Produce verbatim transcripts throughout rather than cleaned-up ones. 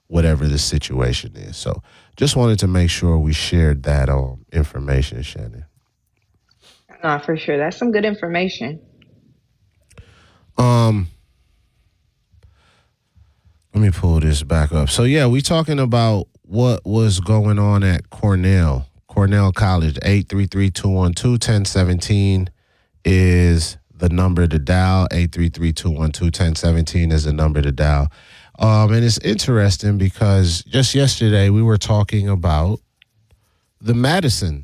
whatever the situation is. So just wanted to make sure we shared that um, information, Shannon. No, for sure. That's some good information. Um, let me pull this back up. So yeah, we talking about what was going on at Cornell, Cornell College. eight three three, two one two, one zero one seven is the number to dial. eight three three, two one two, one zero one seven is the number to dial. Um, and it's interesting because just yesterday we were talking about the Madison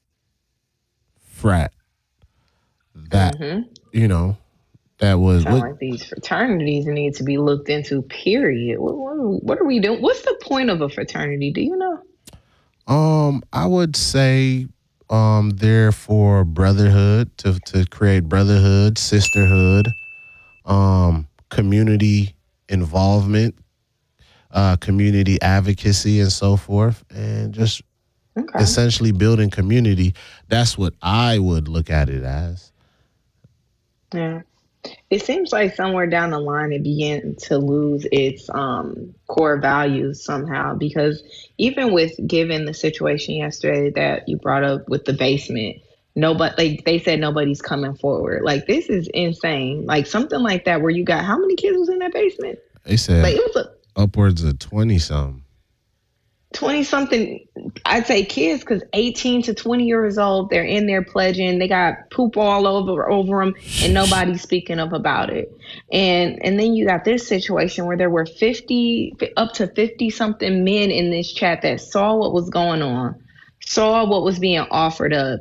frat that, mm-hmm. you know, that was... Sound like these fraternities need to be looked into, period. What, what, what are we doing? What's the point of a fraternity? Do you know? Um, I would say um, they're for brotherhood, to, to create brotherhood, sisterhood, um, community involvement, uh, community advocacy, and so forth, and just okay. essentially building community. That's what I would look at it as. Yeah. It seems like somewhere down the line it began to lose its um, core values somehow, because even with given the situation yesterday that you brought up with the basement, nobody they, they said nobody's coming forward. Like, this is insane. Like, something like that where you got how many kids was in that basement? They said like, it was a, upwards of twenty something. twenty something, I'd say kids, because eighteen to twenty years old, they're in there pledging. They got poop all over over them, and nobody's speaking up about it. And and then you got this situation where there were fifty, up to fifty something men in this chat that saw what was going on, saw what was being offered up,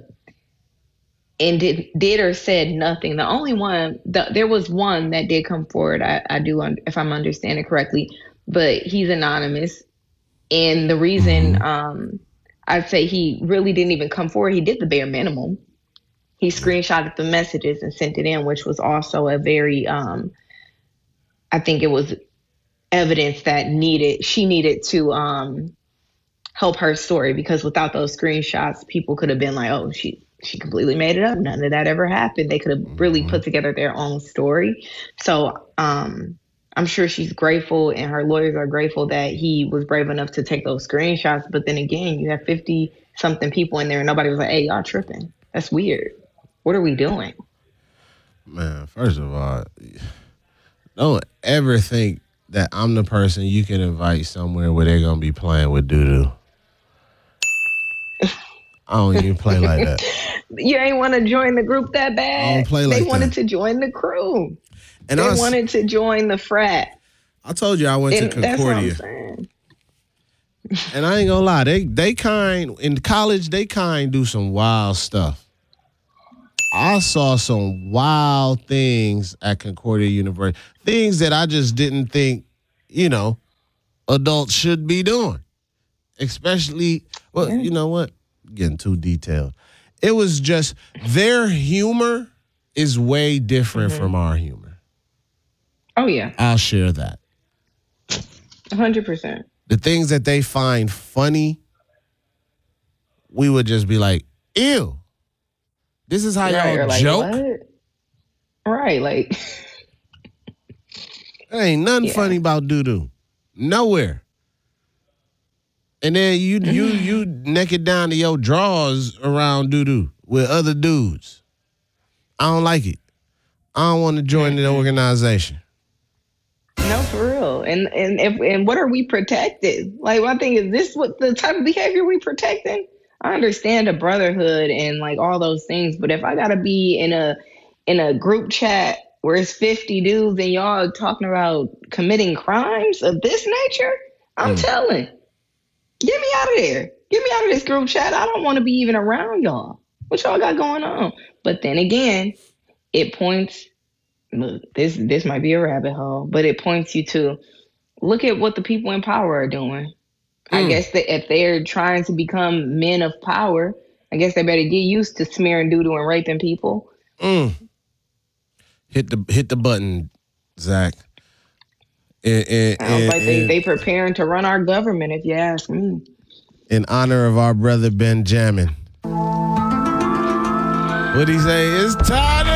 and did did or said nothing. The only one, the, there was one that did come forward. I, I do, if I'm understanding correctly, but he's anonymous. And the reason um, I'd say he really didn't even come forward, he did the bare minimum. He screenshotted the messages and sent it in, which was also a very, um, I think it was evidence that needed, she needed to um, help her story, because without those screenshots, people could have been like, oh, she, she completely made it up. None of that ever happened. They could have really put together their own story. So, um, I'm sure she's grateful and her lawyers are grateful that he was brave enough to take those screenshots. But then again, you have fifty something people in there and nobody was like, hey, y'all tripping. That's weird. What are we doing? Man, first of all, don't ever think that I'm the person you can invite somewhere where they're going to be playing with doo-doo. I don't even play like that. You ain't want to join the group that bad? I don't play like that. They wanted that. to join the crew. And they I, wanted to join the frat. I told you I went and to Concordia. That's what I'm saying. And I ain't gonna lie, they they kind in college they kind do some wild stuff. I saw some wild things at Concordia University, things that I just didn't think, you know, adults should be doing. Especially, well, yeah. you know what? Getting too detailed. It was just their humor is way different mm-hmm. from our humor. Oh, yeah. I'll share that. one hundred percent. The things that they find funny, we would just be like, ew. This is how right, y'all like, joke? What? Right, like. There ain't nothing yeah. funny about doo-doo. Nowhere. And then you you you naked down to your drawers around doo-doo with other dudes. I don't like it. I don't want to join the organization. No, for real. And and if and what are we protecting? Like, one thing is, this what the type of behavior we protecting? I understand a brotherhood and like all those things, but if I gotta be in a in a group chat where it's fifty dudes and y'all talking about committing crimes of this nature, I'm mm. telling, get me out of there. Get me out of this group chat. I don't want to be even around y'all. What y'all got going on? But then again, it points. Look, this this might be a rabbit hole, but it points you to look at what the people in power are doing. Mm. I guess that if they're trying to become men of power, I guess they better get used to smearing doo-doo and raping people. Mm. Hit the hit the button, Zach. And, and, Sounds and, like they they preparing to run our government, if you ask me. In honor of our brother Benjamin. What'd he say? It's time to